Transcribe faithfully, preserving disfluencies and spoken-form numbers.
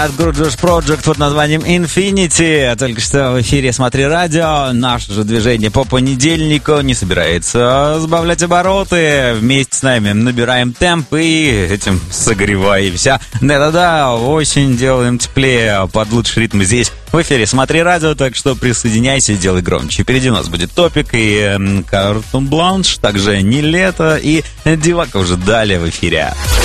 от Gorgeous Project под названием Infinity. Только что в эфире «Смотри радио». Наше же движение по понедельнику не собирается сбавлять обороты. Вместе с нами набираем темп и этим согреваемся. Да-да-да, осень, делаем теплее, под лучший ритм здесь в эфире «Смотри радио», так что присоединяйся и делай громче. Впереди у нас будет Топик и Картун Бланш, также Нилетто и Дивака уже далее в эфире.